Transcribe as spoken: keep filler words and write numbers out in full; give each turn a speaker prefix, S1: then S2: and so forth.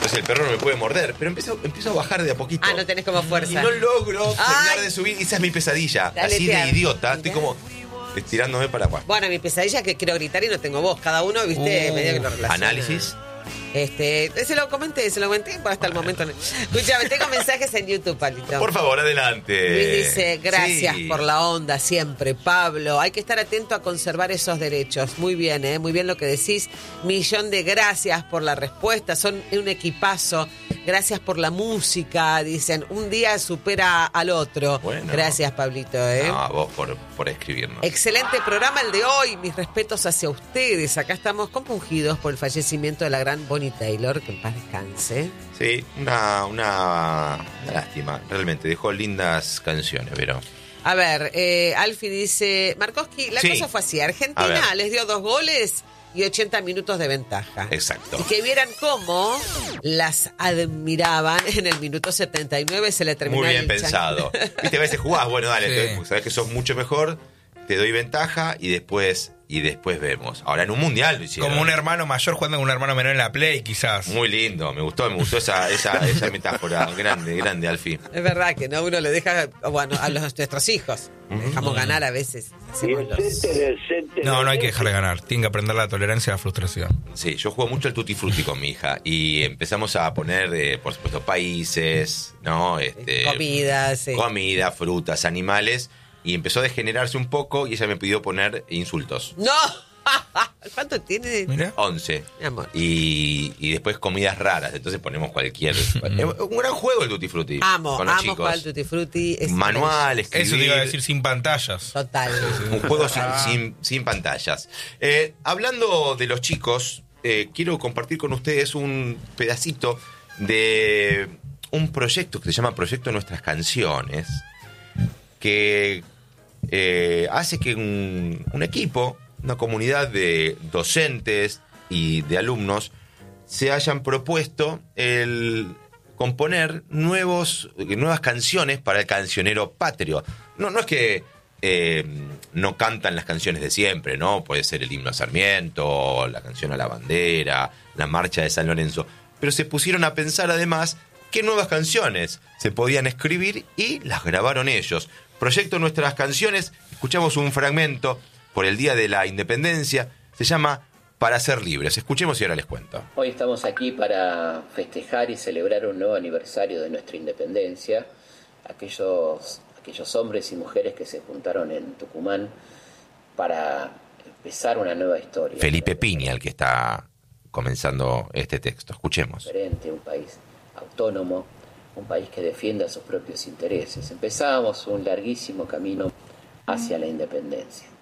S1: entonces el perro no me puede morder. Pero empiezo, empiezo a bajar de a poquito.
S2: Ah, no tenés como fuerza.
S1: Y no logro
S2: Ay.
S1: terminar de subir. Esa es mi pesadilla.
S2: Dale,
S1: Así
S2: tía.
S1: de idiota.
S2: Mirá.
S1: Estoy como estirándome para abajo.
S2: Bueno, mi pesadilla es que quiero gritar y no tengo voz. Cada uno, viste,
S3: Uh,
S2: medio que lo relaciona.
S1: Análisis.
S2: Este, se lo comenté, se lo comenté hasta el momento. no. Escúchame, tengo mensajes en YouTube, Palito.
S1: Por favor, adelante.
S2: Luis dice, gracias
S1: Sí.
S2: por la onda siempre, Pablo. Hay que estar atento a conservar esos derechos. Muy bien, ¿eh? Muy bien lo que decís. Millón de gracias por la respuesta. Son un equipazo. Gracias por la música. Dicen, un día supera al otro.
S1: Bueno.
S2: Gracias, Pablito, ¿eh?
S1: No, a vos por, por escribirnos.
S2: Excelente programa el de hoy. Mis respetos hacia ustedes. Acá estamos compungidos por el fallecimiento de la gran Bonnie Taylor. Que en paz descanse.
S1: Sí, una, una, una lástima. Realmente, dejó lindas canciones, pero...
S2: A ver, eh, Alfie dice, Markowski, la
S1: Sí.
S2: cosa fue así.
S1: A
S2: Argentina
S1: ver.
S2: les dio dos goles y ochenta minutos de ventaja.
S1: Exacto.
S2: Y que vieran cómo las admiraban en el minuto setenta y nueve, se le terminó
S1: Muy bien
S2: el
S1: pensado. Viste, a veces jugás, bueno, dale,
S3: Sí.
S1: te- sabés que sos mucho mejor, te doy ventaja y después y después vemos. Ahora en un mundial lo hicieron.
S3: Como un hermano mayor jugando con un hermano menor en la Play, quizás.
S1: Muy lindo, me gustó, me gustó esa, esa, esa metáfora. Grande, grande, Alfie.
S2: Es verdad que no uno le deja, bueno, a los, nuestros hijos. Dejamos ganar a veces. Hacemos los...
S3: No, no hay que dejarle ganar. Tienen que aprender la tolerancia a la frustración.
S1: Sí, yo juego mucho al Tutti Frutti con mi hija y empezamos a poner, eh, por supuesto, países, ¿no? Este,
S2: Comida, sí.
S1: Comida, frutas, animales. Y empezó a degenerarse un poco y ella me pidió poner insultos.
S2: ¡No! ¿Cuánto tiene?
S3: Mira.
S1: once.
S2: Mi amor.
S1: Y, y después comidas raras. Entonces ponemos cualquier. Es un gran juego el Tutti Frutti.
S2: Amo,
S1: con los
S2: amo
S1: chicos.
S2: jugar al Tutti Frutti. Es
S1: Manual, escribir.
S3: Eso te iba a decir sin pantallas.
S2: Total.
S1: Un juego sin, sin, sin pantallas. Eh, hablando de los chicos, eh, quiero compartir con ustedes un pedacito de un proyecto que se llama Proyecto Nuestras Canciones, que eh, hace que un, un equipo, una comunidad de docentes y de alumnos se hayan propuesto el componer nuevos, nuevas canciones para el cancionero patrio. No, no es que eh, no cantan las canciones de siempre, ¿no? Puede ser el himno a Sarmiento, la canción a la bandera, la marcha de San Lorenzo. Pero se pusieron a pensar además qué nuevas canciones se podían escribir y las grabaron ellos. Proyecto Nuestras Canciones, escuchamos un fragmento por el Día de la Independencia, se llama Para Ser Libres. Escuchemos y ahora les cuento.
S4: Hoy estamos aquí para festejar y celebrar un nuevo aniversario de nuestra independencia. Aquellos, aquellos hombres y mujeres que se juntaron en Tucumán para empezar una nueva historia.
S1: Felipe Piña, el que está comenzando este texto. Escuchemos.
S4: Diferente, un país autónomo, un país que defienda sus propios intereses. Empezábamos un larguísimo camino hacia la independencia.